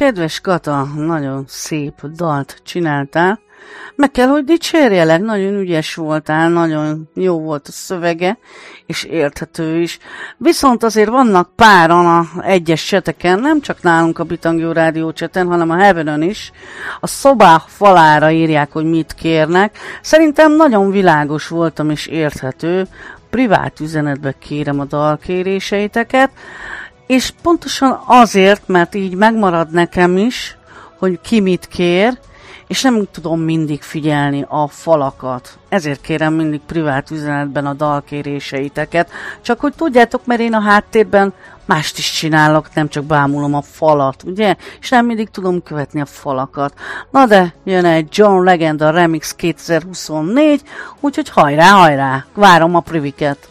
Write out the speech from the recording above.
Kedves Kata, nagyon szép dalt csináltál. Meg kell, hogy dicsérjelek, nagyon ügyes voltál, nagyon jó volt a szövege, és érthető is. Viszont azért vannak páran a egyes cseteken, nem csak nálunk a Bitangió Rádió cseten, hanem a Heaven-ön is. A szobák falára írják, hogy mit kérnek. Szerintem nagyon világos voltam és érthető. Privát üzenetbe kérem a dalkéréseiteket, és pontosan azért, mert így megmarad nekem is, hogy ki mit kér, és nem tudom mindig figyelni a falakat. Ezért kérem mindig privát üzenetben a dalkéréseiteket. Csak hogy tudjátok, mert én a háttérben mást is csinálok, nem csak bámulom a falat, ugye? És nem mindig tudom követni a falakat. Na de jön egy John Legend a Remix 2024, úgyhogy hajrá, hajrá! Várom a priviket!